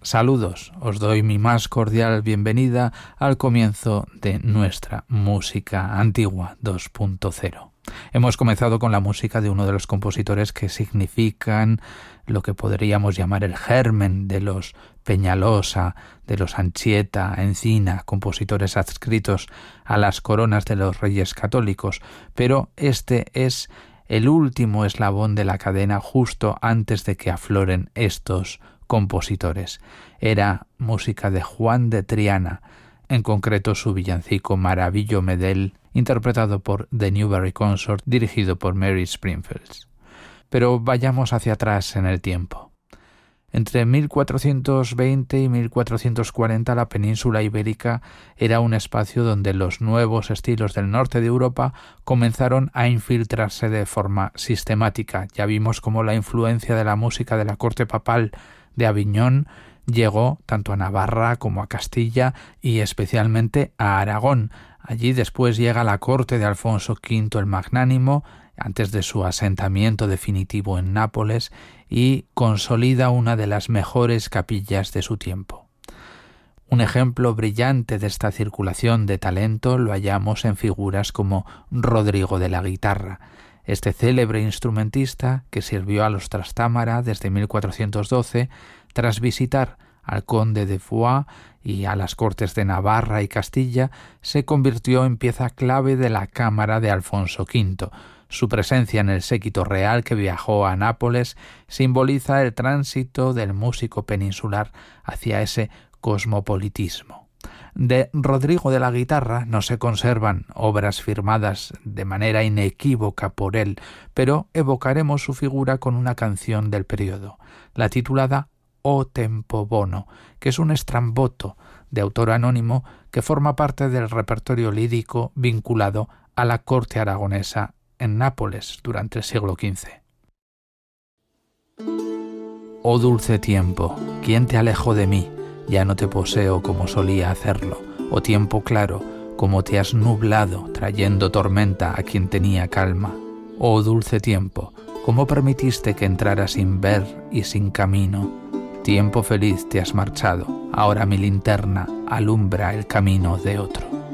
Saludos, os doy mi más cordial bienvenida al comienzo de nuestra música antigua 2.0. Hemos comenzado con la música de uno de los compositores que significan lo que podríamos llamar el germen de los Peñalosa, de los Anchieta, Encina, compositores adscritos a las coronas de los reyes católicos, pero este es el último eslabón de la cadena justo antes de que afloren estos compositores. Era música de Juan de Triana, en concreto su villancico Maravillo Medel, interpretado por The Newberry Consort, dirigido por Mary Springfield. Pero vayamos hacia atrás en el tiempo. Entre 1420 y 1440 la península ibérica era un espacio donde los nuevos estilos del norte de Europa comenzaron a infiltrarse de forma sistemática. Ya vimos cómo la influencia de la música de la corte papal de Aviñón llegó tanto a Navarra como a Castilla y especialmente a Aragón. Allí después llega la corte de Alfonso V el Magnánimo, antes de su asentamiento definitivo en Nápoles, y consolida una de las mejores capillas de su tiempo. Un ejemplo brillante de esta circulación de talento lo hallamos en figuras como Rodrigo de la Guitarra, este célebre instrumentista que sirvió a los Trastámara desde 1412, tras visitar al conde de Foix y a las cortes de Navarra y Castilla, se convirtió en pieza clave de la cámara de Alfonso V. Su presencia en el séquito real que viajó a Nápoles simboliza el tránsito del músico peninsular hacia ese cosmopolitismo. De Rodrigo de la Guitarra no se conservan obras firmadas de manera inequívoca por él, pero evocaremos su figura con una canción del periodo, la titulada O Tempo Bono, que es un estramboto de autor anónimo que forma parte del repertorio lírico vinculado a la corte aragonesa en Nápoles durante el siglo XV. Oh dulce tiempo, ¿quién te alejó de mí? Ya no te poseo como solía hacerlo. Oh tiempo claro, como te has nublado, trayendo tormenta a quien tenía calma. Oh dulce tiempo, ¿cómo permitiste que entrara sin ver y sin camino? Tiempo feliz te has marchado, ahora mi linterna alumbra el camino de otro.